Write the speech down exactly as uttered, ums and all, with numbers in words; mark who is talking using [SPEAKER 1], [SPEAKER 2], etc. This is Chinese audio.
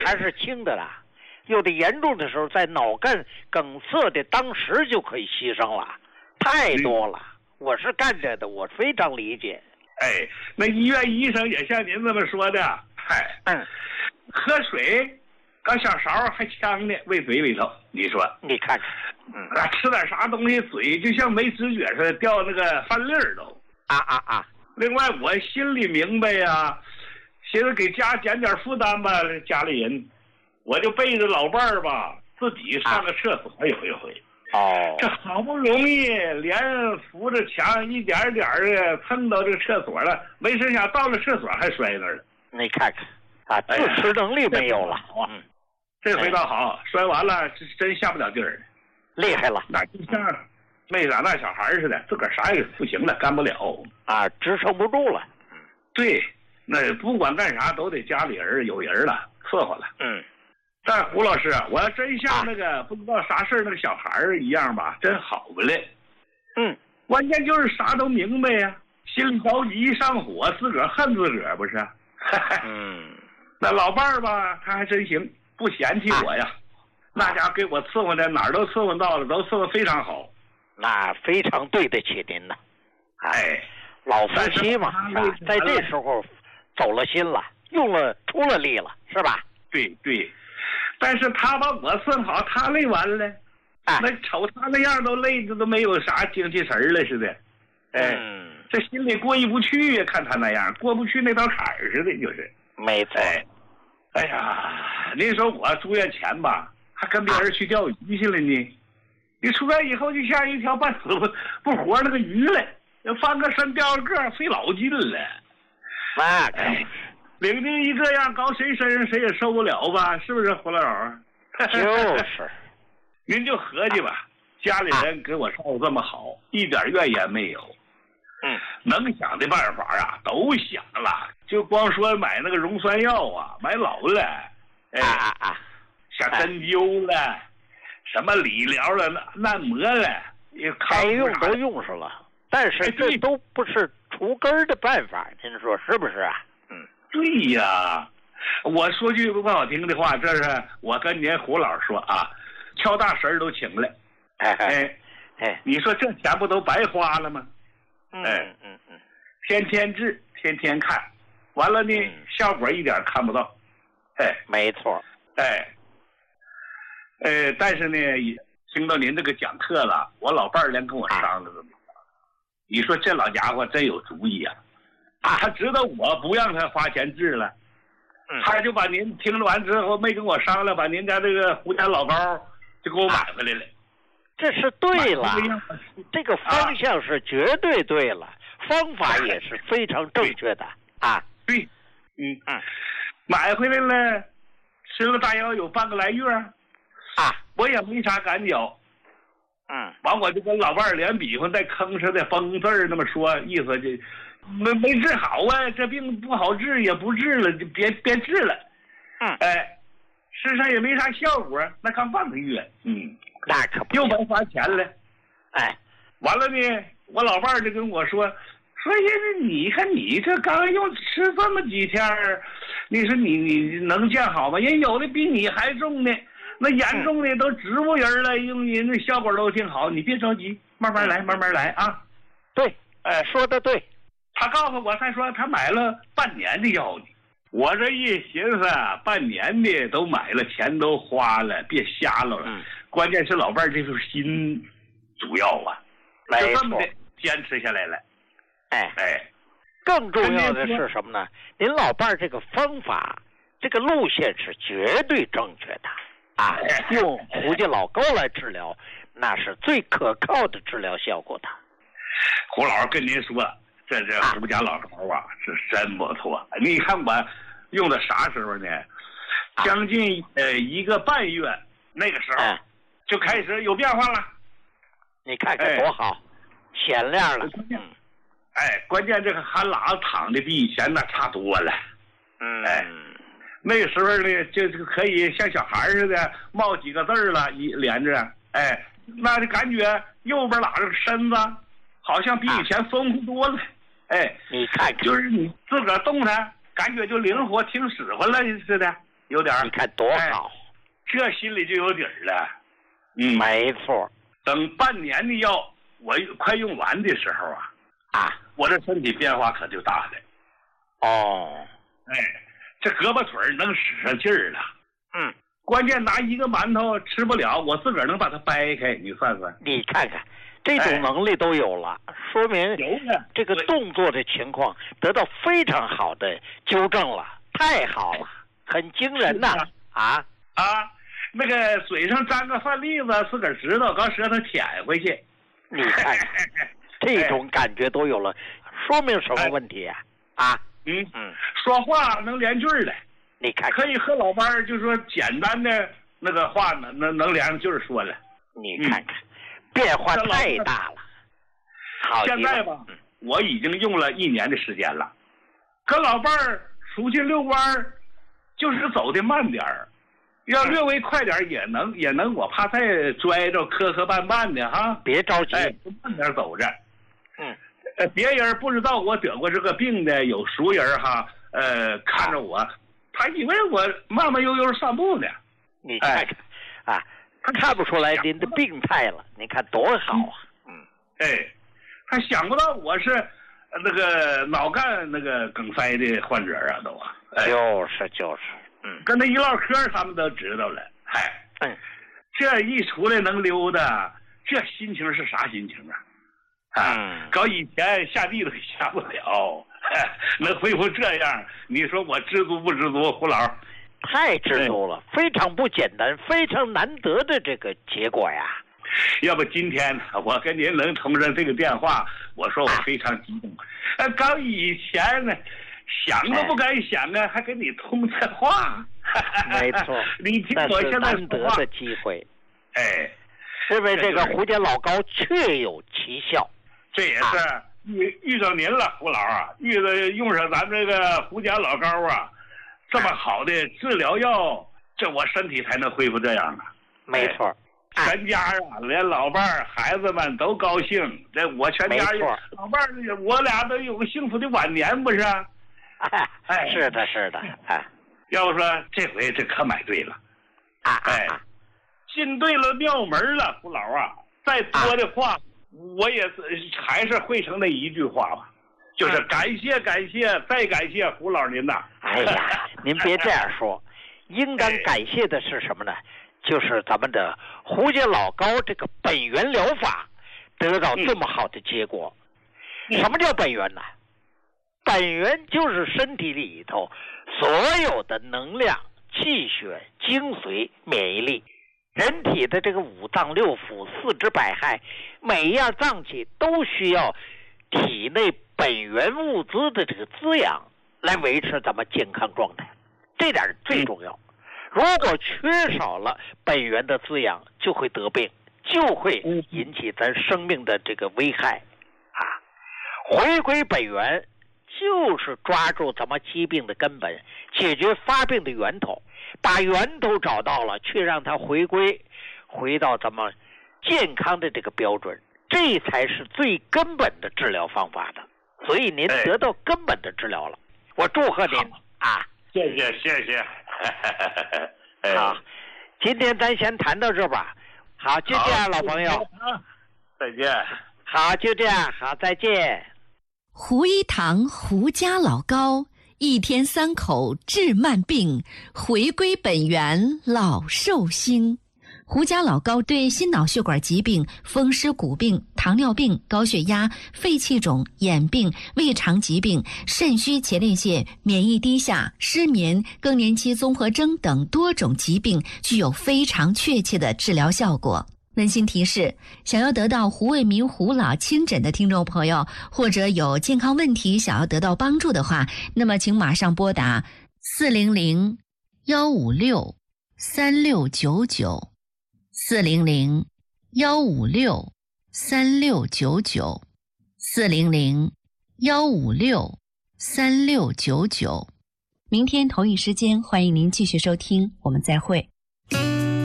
[SPEAKER 1] 还是轻的啦。有的严重的时候，在脑干梗塞的当时就可以牺牲了，太多了。嗯、我是干这的，我非常理解。
[SPEAKER 2] 哎，那医院医生也像您这么说的，嗨，
[SPEAKER 1] 嗯，
[SPEAKER 2] 喝水，搞小勺还呛呢，喂嘴里头，你说，
[SPEAKER 1] 你看看，
[SPEAKER 2] 嗯，啊，吃点啥东西，嘴就像没知觉似的，掉那个饭粒儿都，
[SPEAKER 1] 啊啊啊！
[SPEAKER 2] 另外，我心里明白呀、啊，寻思给家减点负担吧，家里人，我就背着老伴儿吧，自己上个厕所有一回。
[SPEAKER 1] 哦，
[SPEAKER 2] 这好不容易连扶着墙一点点的蹭到这个厕所了，没成想到了厕所还摔那儿了。
[SPEAKER 1] 你看看啊，自持能力没有了。
[SPEAKER 2] 哎、嗯，这回倒好，哎、摔完了真下不了地儿，
[SPEAKER 1] 厉害了。
[SPEAKER 2] 那就像没长大小孩似的，自个儿啥也不行了，干不了
[SPEAKER 1] 啊，支撑不住了。
[SPEAKER 2] 对，那不管干啥都得家里人有人了，伺候了。
[SPEAKER 1] 嗯。
[SPEAKER 2] 但胡老师，我要真像那个不知道啥事儿那个小孩儿一样吧，真好不嘞。
[SPEAKER 1] 嗯，
[SPEAKER 2] 关键就是啥都明白呀，心里着急一上火，自个儿恨自个儿不是？
[SPEAKER 1] 嗯，
[SPEAKER 2] 那老伴儿吧，他还真行，不嫌弃我呀。啊、那家给我伺候的哪儿都伺候到了，都伺候非常好。
[SPEAKER 1] 那非常对得起您呐。
[SPEAKER 2] 哎，
[SPEAKER 1] 老夫妻嘛，在这时候走了心了，用了出了力了，是吧？
[SPEAKER 2] 对对。但是他把我伺好，他累完了，
[SPEAKER 1] 哎、
[SPEAKER 2] 那瞅他那样都累的都没有啥精气神了似的，哎，
[SPEAKER 1] 嗯、
[SPEAKER 2] 这心里过意不去呀，看他那样过不去那道坎儿似的，就是。
[SPEAKER 1] 没错。
[SPEAKER 2] 哎，哎呀，那时候我住院前吧，还跟别人去钓鱼去了呢。你出院以后就像一条半死不不活那个鱼了，翻个身掉个个，费老劲了。
[SPEAKER 1] 那
[SPEAKER 2] 哎。领进一个样，搞谁身上谁也受不了吧？是不是胡老师？
[SPEAKER 1] 就是，
[SPEAKER 2] 您就合计吧，家里人给我照顾这么好，一点怨言没有。
[SPEAKER 1] 嗯，
[SPEAKER 2] 能想的办法啊都想了，就光说买那个溶酸药啊，买老了，哎
[SPEAKER 1] 啊啊，
[SPEAKER 2] 像针灸了，什么理疗了、按摩了，
[SPEAKER 1] 该用都用上了，但是这都不是除根的办法，您说是不是啊？
[SPEAKER 2] 对呀，我说句不好听的话，这是我跟您胡老师说啊，敲大神都请来，
[SPEAKER 1] 哎
[SPEAKER 2] 哎
[SPEAKER 1] 哎，
[SPEAKER 2] 你说这钱不都白花了吗？
[SPEAKER 1] 嗯
[SPEAKER 2] 哎
[SPEAKER 1] 嗯嗯，
[SPEAKER 2] 天天治，天天看，完了呢，嗯、效果一点看不到，哎，
[SPEAKER 1] 没错，
[SPEAKER 2] 哎，呃，但是呢，听到您这个讲课了，我老伴儿连跟我商量都没有，你说这老家伙真有主意啊。啊，他知道我不让他花钱治了，
[SPEAKER 1] 嗯、
[SPEAKER 2] 他就把您听了完之后没跟我商量，把您家这个胡家老高就给我买回来了。
[SPEAKER 1] 这是对了，这个方向是绝对对了，啊、方法也是非常正确的啊。
[SPEAKER 2] 对，嗯嗯，买回来了，吃了大约有半个来月
[SPEAKER 1] 啊，
[SPEAKER 2] 我也没啥感觉。
[SPEAKER 1] 嗯，
[SPEAKER 2] 完我就跟老伴儿连比划带吭哧的崩字儿那么说，意思就。没没治好啊，这病不好治，也不治了，就别别治了。
[SPEAKER 1] 嗯，
[SPEAKER 2] 哎，事上也没啥效果，那刚半个月，嗯，
[SPEAKER 1] 那可不
[SPEAKER 2] 又白花钱了。
[SPEAKER 1] 哎，
[SPEAKER 2] 完了呢，我老伴儿就跟我说，说呀，你看你这刚用吃这么几天，你说你你能见好吗？人有的比你还重呢，那严重的都植物人了，用人那效果都挺好，你别着急，慢慢来，慢慢来啊。
[SPEAKER 1] 对，哎，说的对。
[SPEAKER 2] 他告诉我，他说他买了半年的药呢。我这一寻思，半年的都买了，钱都花了，别瞎了了。
[SPEAKER 1] 嗯、
[SPEAKER 2] 关键是老伴儿这份心主要啊，就这么的坚持下来了。
[SPEAKER 1] 哎
[SPEAKER 2] 哎，
[SPEAKER 1] 更重要的是什么呢？您老伴儿这个方法，这个路线是绝对正确的啊！
[SPEAKER 2] 哎、
[SPEAKER 1] 用胡家老高来治疗，那是最可靠的治疗效果的。
[SPEAKER 2] 胡老师跟您说。这这胡家老头啊，是真不错。你看我用的啥时候呢？将近呃一个半月，那个时候、哎、就开始有变化了。
[SPEAKER 1] 你看看多好，哎、显亮了。
[SPEAKER 2] 嗯，哎，关键这个韩喇子躺的比以前那差多了。
[SPEAKER 1] 嗯，
[SPEAKER 2] 哎，那个时候呢，就可以像小孩似的冒几个字了，一连着，哎，那就感觉右边拉着身子，好像比以前丰富多了。啊哎，
[SPEAKER 1] 你看看，
[SPEAKER 2] 就是你自个儿动弹，感觉就灵活，挺使唤了似的。 有点儿。
[SPEAKER 1] 你看多好，
[SPEAKER 2] 哎、这心里就有底儿了。嗯，
[SPEAKER 1] 没错。
[SPEAKER 2] 等半年的药我快用完的时候啊，
[SPEAKER 1] 啊，
[SPEAKER 2] 我这身体变化可就大了。
[SPEAKER 1] 哦，
[SPEAKER 2] 哎，这胳膊腿儿能使上劲儿了。
[SPEAKER 1] 嗯，
[SPEAKER 2] 关键拿一个馒头吃不了，我自个儿能把它掰开，你算算。
[SPEAKER 1] 你看看，这种能力都有了，哎、说明这个动作的情况得到非常好的纠正了，太好了，很惊人呐！啊
[SPEAKER 2] 啊，那个嘴上沾个饭粒子，自个儿知道，搞舌头舔回去。
[SPEAKER 1] 你看看，这种感觉都有了，说明什么问题啊？哎、啊，
[SPEAKER 2] 嗯嗯，说话能连句儿的。
[SPEAKER 1] 你看，
[SPEAKER 2] 可以和老伴儿就说简单的那个话能能能连句儿说了。
[SPEAKER 1] 你看看，嗯、变化太大了。好，
[SPEAKER 2] 现在吧，嗯、我已经用了一年的时间了，跟老伴儿出去遛弯儿，就是走的慢点儿，要略微快点儿也能、嗯、也能，我怕再拽着磕磕绊绊的哈。
[SPEAKER 1] 别着急，
[SPEAKER 2] 哎，慢点走着。
[SPEAKER 1] 嗯，
[SPEAKER 2] 呃，别人不知道我得过这个病的，有熟人哈，呃，看着我。他以为我慢慢悠悠散步呢，
[SPEAKER 1] 你看看，哎、啊，他看不出来您的病态了，你看多好啊！嗯，
[SPEAKER 2] 哎，他想不到我是那个脑干那个梗塞的患者啊，都啊，
[SPEAKER 1] 哎、就是就是，嗯，
[SPEAKER 2] 跟他一唠嗑，他们都知道了。嗨，
[SPEAKER 1] 嗯，
[SPEAKER 2] 这一出来能溜达，这心情是啥心情啊？啊，
[SPEAKER 1] 嗯、
[SPEAKER 2] 搞以前下地都下不了。能恢复这样，你说我知足不知足？胡老
[SPEAKER 1] 太知足了，非常不简单，非常难得的这个结果呀。
[SPEAKER 2] 要不今天我跟您能通上这个电话，我说我非常激动。呃、啊，刚以前呢，想都不敢想啊，还跟你通这话。
[SPEAKER 1] 没错，
[SPEAKER 2] 你听我现在
[SPEAKER 1] 难得的机会。
[SPEAKER 2] 哎，
[SPEAKER 1] 是不是这个胡家老高确有奇效？
[SPEAKER 2] 这也是。啊遇遇到您了，胡老啊，遇到用上咱这个胡家老高啊，这么好的治疗药，这我身体才能恢复这样啊。
[SPEAKER 1] 没错，
[SPEAKER 2] 全家啊，连老伴儿、孩子们都高兴。这我全家老伴儿，我俩都有个幸福的晚年，不是？
[SPEAKER 1] 哎，是的，是的。哎，
[SPEAKER 2] 要不说这回这可买对了，
[SPEAKER 1] 啊，
[SPEAKER 2] 哎，进对了庙门了，胡老啊，再多的话。啊我也还是汇成那一句话吧，就是感谢感谢再感谢胡老您呐。
[SPEAKER 1] 哎呀，您别这样说，应当感谢的是什么呢？就是咱们的胡家老高这个本源疗法得到这么好的结果。嗯、什么叫本源呢？本源就是身体里头所有的能量、气血、精髓、免疫力。人体的这个五脏六腑、四肢百骸，每一样脏器都需要体内本源物资的这个滋养来维持咱们健康状态，这点最重要。如果缺少了本源的滋养，就会得病，就会引起咱生命的这个危害啊！回归本源，就是抓住咱们疾病的根本，解决发病的源头。把源头找到了，却让它回归，回到咱们健康的这个标准，这才是最根本的治疗方法的。所以您得到根本的治疗了，哎、我祝贺您啊！
[SPEAKER 2] 谢谢谢谢。
[SPEAKER 1] 好，今天咱先谈到这吧。好，就这样，老朋友。
[SPEAKER 2] 再见。
[SPEAKER 1] 好，就这样，好，再见。
[SPEAKER 3] 胡一堂胡家老高。一天三口治慢病，回归本源老寿星。胡家老高对心脑血管疾病、风湿骨病、糖尿病、高血压、肺气肿、眼病、胃肠疾病、肾虚前列腺、免疫低下、失眠、更年期综合征等多种疾病具有非常确切的治疗效果。温馨提示，想要得到胡卫民胡老亲诊的听众朋友，或者有健康问题想要得到帮助的话，那么请马上拨打四零零幺五六三六九九，四零零幺五六三六九九，四零零幺五六三六九九。明天同一时间，欢迎您继续收听，我们再会。